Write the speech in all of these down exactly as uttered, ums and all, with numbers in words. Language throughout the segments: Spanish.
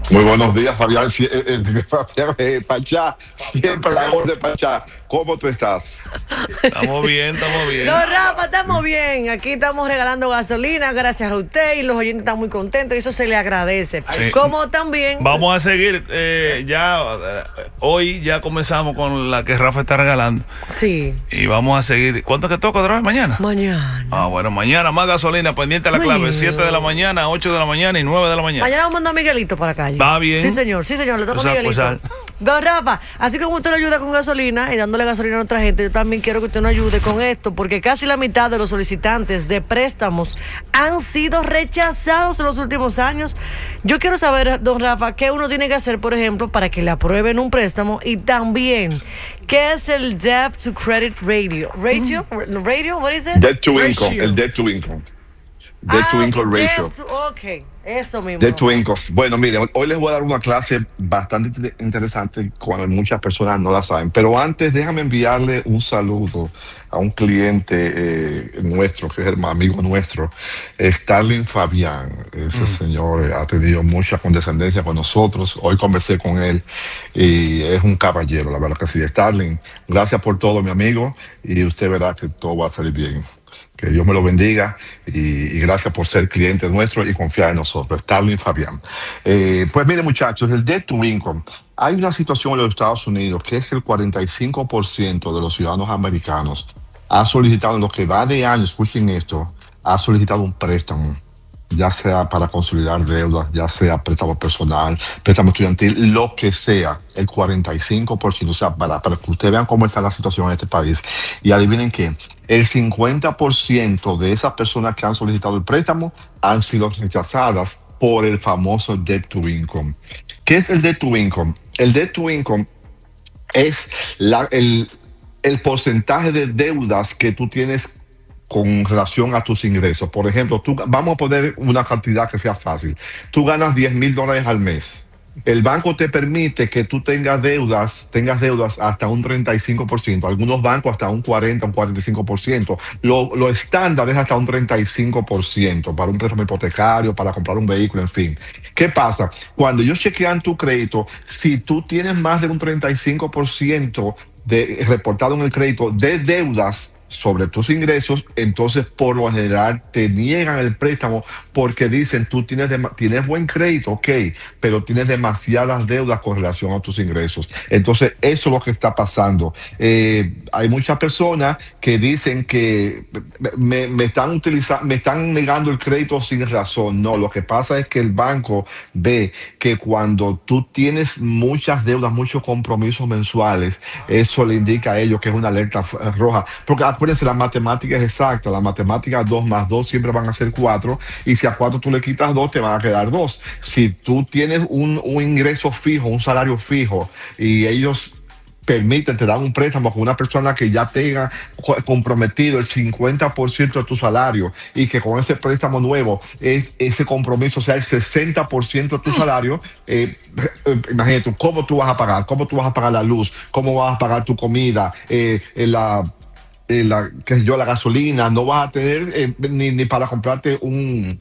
Muy buenos días, Fabián. Sie- eh, eh, Fabián eh, Pachá, siempre la voz de Pachá. ¿Cómo tú estás? Estamos bien, estamos bien. No, Rafa, estamos bien. Aquí estamos regalando gasolina, gracias a usted, y los oyentes están muy contentos y eso se le agradece. Sí. Como también. Vamos a seguir. Eh, ya eh, hoy ya comenzamos con la que Rafa está regalando. Sí. Y vamos a seguir. ¿Cuánto que toca otra vez? ¿Mañana? Mañana. Ah, bueno, mañana más gasolina, pendiente a la clave. Mañana. siete de la mañana, ocho de la mañana y nueve de la mañana. Mañana vamos a mandar a Miguelito para la calle. Va bien. Sí, señor, sí, señor, le toca O sea, a Miguelito. pues, Don Rafa, así como usted lo ayuda con gasolina y dándole gasolina a otra gente, yo también quiero que usted nos ayude con esto, porque casi la mitad de los solicitantes de préstamos han sido rechazados en los últimos años. Yo quiero saber, don Rafa, qué uno tiene que hacer, por ejemplo, para que le aprueben un préstamo, y también, ¿qué es el Debt to Credit Radio? ¿Ratio? Mm. ¿Radio? What is it? Debt to income, Ratio. el debt to income. Debt to Ah, income debt ratio. to- ok, eso mismo. Debt to income. Bueno, miren, hoy les voy a dar una clase bastante inter- interesante cuando muchas personas no la saben. Pero antes, déjame enviarle un saludo a un cliente eh, nuestro, que es el amigo nuestro, Starling Fabián. Ese señor eh, ha tenido mucha condescendencia con nosotros. Hoy conversé con él y es un caballero, la verdad que sí. Starling, gracias por todo, mi amigo, y usted verá que todo va a salir bien. Que Dios me lo bendiga y, y gracias por ser cliente nuestro y confiar en nosotros. Starling Fabián. Eh, pues miren, muchachos, el debt to income. Hay una situación en los Estados Unidos que es que el cuarenta y cinco por ciento de los ciudadanos americanos ha solicitado, en lo que va de año, escuchen esto, ha solicitado un préstamo, ya sea para consolidar deudas, ya sea préstamo personal, préstamo estudiantil, lo que sea, el cuarenta y cinco por ciento. O sea, para, para que ustedes vean cómo está la situación en este país. Y adivinen qué, el cincuenta por ciento de esas personas que han solicitado el préstamo han sido rechazadas por el famoso debt to income. ¿Qué es el debt to income? El debt to income es la, el, el porcentaje de deudas que tú tienes con relación a tus ingresos. Por ejemplo, tú, vamos a poner una cantidad que sea fácil. Tú ganas diez mil dólares al mes. El banco te permite que tú tengas deudas, tengas deudas hasta un treinta y cinco por ciento. Algunos bancos hasta un cuarenta, un cuarenta y cinco por ciento. Lo, lo estándar es hasta un treinta y cinco por ciento para un préstamo hipotecario, para comprar un vehículo, en fin. ¿Qué pasa? Cuando ellos chequean tu crédito, si tú tienes más de un treinta y cinco por ciento de, reportado en el crédito de deudas sobre tus ingresos, entonces por lo general te niegan el préstamo porque dicen tú tienes, dem- tienes buen crédito, ok, pero tienes demasiadas deudas con relación a tus ingresos. Entonces eso es lo que está pasando. Eh, hay muchas personas que dicen que me, me están utilizando, me están negando el crédito sin razón. No, lo que pasa es que el banco ve que cuando tú tienes muchas deudas, muchos compromisos mensuales, eso le indica a ellos que es una alerta f- roja. Porque acuérdense, la matemática es exacta. La matemática dos más dos siempre van a ser cuatro. Y si a cuatro tú le quitas dos, te van a quedar dos. Si tú tienes un, un ingreso fijo, un salario fijo, y ellos permiten, te dan un préstamo con una persona que ya tenga co- comprometido el cincuenta por ciento de tu salario, y que con ese préstamo nuevo es, ese compromiso sea el sesenta por ciento de tu salario, eh, eh, imagínate, ¿cómo tú vas a pagar? ¿Cómo tú vas a pagar la luz? ¿Cómo vas a pagar tu comida? Eh, eh, la... eh, la, qué sé yo, la gasolina, no vas a tener eh, ni, ni para comprarte un,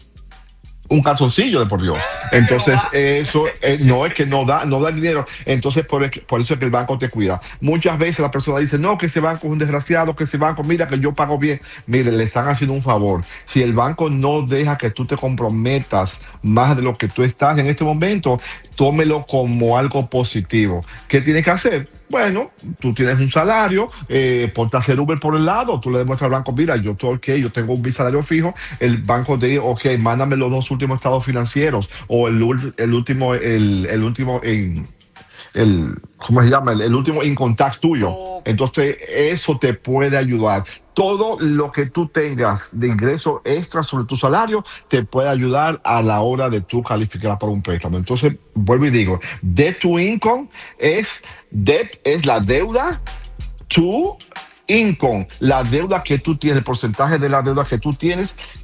un calzoncillo, de por Dios. Entonces, eso eh, no es que no da, no da dinero. Entonces, por, es- por eso es que el banco te cuida. Muchas veces la persona dice, no, que ese banco es un desgraciado, que ese banco, mira que yo pago bien. Mire, le están haciendo un favor. Si el banco no deja que tú te comprometas más de lo que tú estás en este momento, tómelo como algo positivo. ¿Qué tienes que hacer? Bueno, tú tienes un salario, eh, ponte a hacer Uber por el lado, tú le demuestras al banco, mira, yo estoy ok, yo tengo un salario fijo, el banco te dice, ok, mándame los dos últimos estados financieros, o el, ul- el último, el, el último, en el, ¿cómo se llama? El, el último income tax tuyo. Entonces, eso te puede ayudar. Todo lo que tú tengas de ingreso extra sobre tu salario te puede ayudar a la hora de tú calificar para un préstamo. Entonces, vuelvo y digo, debt to income es, debt es la deuda, to income, la deuda que tú tienes, el porcentaje de la deuda que tú tienes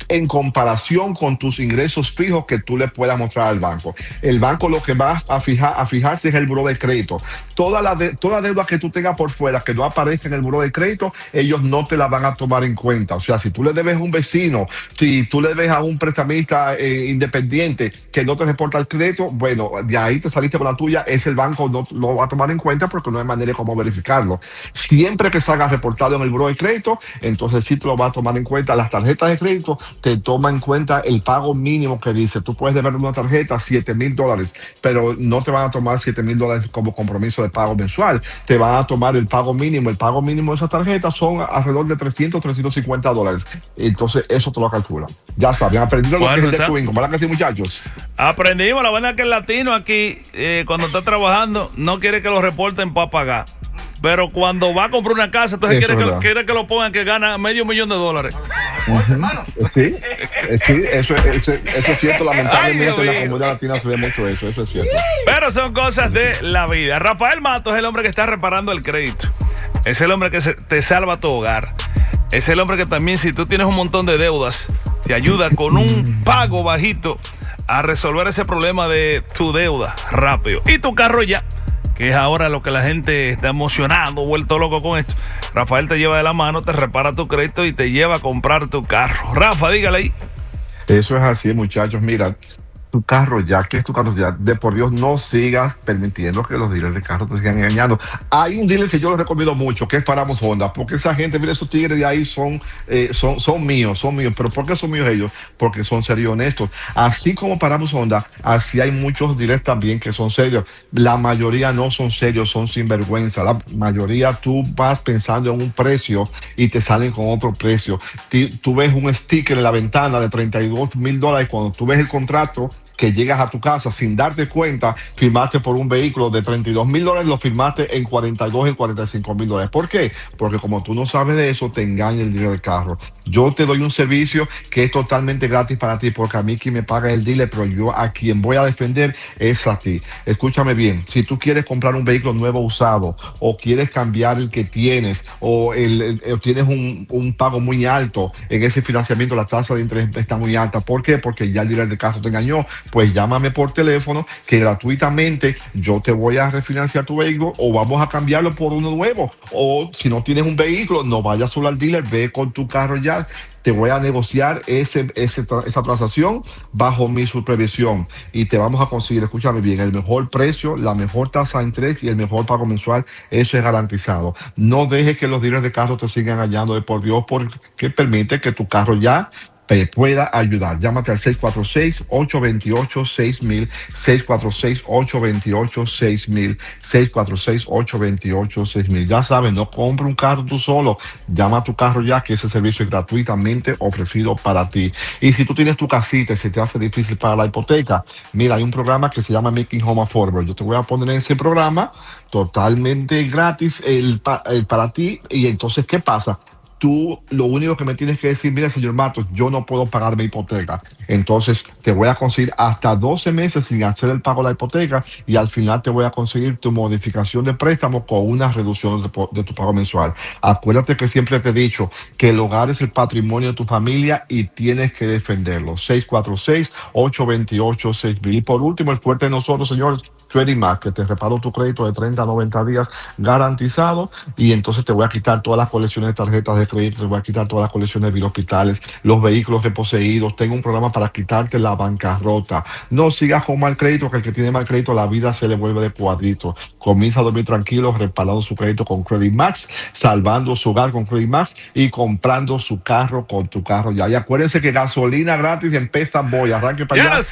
en comparación con tus ingresos fijos que tú le puedas mostrar al banco. El banco lo que va a fijar a fijarse es el buró de crédito. Toda la de, toda deuda que tú tengas por fuera que no aparezca en el buró de crédito, ellos no te la van a tomar en cuenta. O sea, si tú le debes a un vecino, si tú le debes a un prestamista eh, independiente que no te reporta el crédito, bueno, de ahí te saliste con la tuya, es el banco no lo va a tomar en cuenta porque no hay manera de cómo verificarlo. Siempre que salga reportado en el buró de crédito, entonces sí te lo va a tomar en cuenta. Las tarjetas de crédito te toman en cuenta el pago mínimo que dice. Tú puedes deber una tarjeta siete mil dólares, pero no te van a tomar siete mil dólares como compromiso de pago mensual. Te van a tomar el pago mínimo. El pago mínimo de esa tarjeta son alrededor de trescientos, trescientos cincuenta dólares. Entonces, eso te lo calcula. Ya saben, aprendieron bueno, lo que es el Twingo, ¿verdad que sí, muchachos? Aprendimos. La verdad es que el latino aquí, eh, cuando está trabajando, no quiere que lo reporten para pagar. Pero cuando va a comprar una casa, entonces quiere que, quiere que lo pongan que gana medio millón de dólares. Uh-huh. Sí, sí, eso, eso, eso es cierto. Lamentablemente Ay, en la comunidad latina se ve mucho eso, eso es cierto. Pero son cosas de la vida. Rafael Matos es el hombre que está reparando el crédito. Es el hombre que se, te salva tu hogar. Es el hombre que también, si tú tienes un montón de deudas, te ayuda con un pago bajito a resolver ese problema de tu deuda rápido. Y tu carro ya, que es ahora lo que la gente está emocionado, vuelto loco con esto. Rafael te lleva de la mano, te repara tu crédito y te lleva a comprar tu carro. Rafa, dígale ahí. Eso es así, muchachos. Mira, tu carro ya, ¿qué es tu carro ya? De por Dios, no sigas permitiendo que los dealers de carros te sigan engañando. Hay un dealer que yo les recomiendo mucho, que es Paramos Honda, porque esa gente, mire, esos tigres de ahí son, eh, son, son míos, son míos. ¿Pero por qué son míos ellos? Porque son serios y honestos. Así como Paramos Honda, así hay muchos dealers también que son serios. La mayoría no son serios, son sinvergüenza. La mayoría tú vas pensando en un precio y te salen con otro precio. Tú ves un sticker en la ventana de treinta y dos mil dólares, cuando tú ves el contrato que llegas a tu casa sin darte cuenta, firmaste por un vehículo de treinta y dos mil dólares, lo firmaste en cuarenta y dos, en cuarenta y cinco mil dólares. ¿Por qué? Porque como tú no sabes de eso, te engaña el dealer del carro. Yo te doy un servicio que es totalmente gratis para ti, porque a mí quien me paga es el dealer, pero yo a quien voy a defender es a ti. Escúchame bien, si tú quieres comprar un vehículo nuevo usado, o quieres cambiar el que tienes, o el, el, el, tienes un, un pago muy alto en ese financiamiento, la tasa de interés está muy alta. ¿Por qué? Porque ya el dealer del carro te engañó. Pues llámame por teléfono, que gratuitamente yo te voy a refinanciar tu vehículo, o vamos a cambiarlo por uno nuevo. O si no tienes un vehículo, no vayas solo al dealer, ve con tu carro ya. Te voy a negociar ese, ese, esa transacción bajo mi supervisión y te vamos a conseguir, escúchame bien, el mejor precio, la mejor tasa de interés y el mejor pago mensual. Eso es garantizado. No dejes que los dealers de carro te sigan engañando de por Dios, porque permite que tu carro ya te pueda ayudar. Llámate al seis cuatro seis, ocho dos ocho, seis mil, seis cuatro seis, ocho dos ocho, seis mil, seis cuatro seis, ocho dos ocho, seis mil. Ya sabes, no compra un carro tú solo. Llama a tu carro ya, que ese servicio es gratuitamente ofrecido para ti. Y si tú tienes tu casita y se te hace difícil para la hipoteca, mira, hay un programa que se llama Making Home Affordable. Yo te voy a poner en ese programa totalmente gratis el, el para ti. Y entonces, ¿qué pasa? Tú lo único que me tienes que decir, mira, señor Matos, yo no puedo pagar mi hipoteca. Entonces te voy a conseguir hasta doce meses sin hacer el pago de la hipoteca, y al final te voy a conseguir tu modificación de préstamo con una reducción de, de tu pago mensual. Acuérdate que siempre te he dicho que el hogar es el patrimonio de tu familia y tienes que defenderlo. seis cuatro seis, ocho dos ocho, seis mil. Y por último, el fuerte de nosotros, señores, Credit Max, que te reparó tu crédito de treinta a noventa días garantizado, y entonces te voy a quitar todas las colecciones de tarjetas de crédito, te voy a quitar todas las colecciones de bill hospitales, los vehículos reposeídos. Tengo un programa para quitarte la bancarrota. No sigas con mal crédito, que el que tiene mal crédito la vida se le vuelve de cuadrito. Comienza a dormir tranquilo, respaldando su crédito con Credit Max, salvando su hogar con Credit Max y comprando su carro con tu carro ya. Y acuérdense que gasolina gratis en Pestan Boy. Arranque para allá.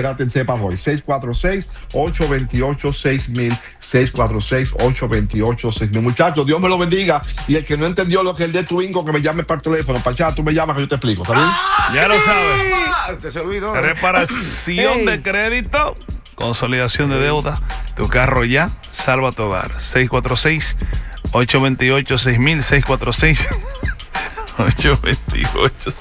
seis cuatro seis, ocho dos ocho, seis mil, seis cuatro seis, ocho dos ocho, seis mil. Muchachos, Dios me lo bendiga. Y el que no entendió lo que es el de Twingo, que me llame por teléfono. Pachá, tú me llamas que yo te explico, ¿está bien? Ah, ya lo sabes. Te se olvidó. Reparación de crédito, consolidación de deuda. Tu carro ya, salva tu hogar. seis cuatro seis, ocho dos ocho, seis mil, seis cuatro seis, ocho dos ocho.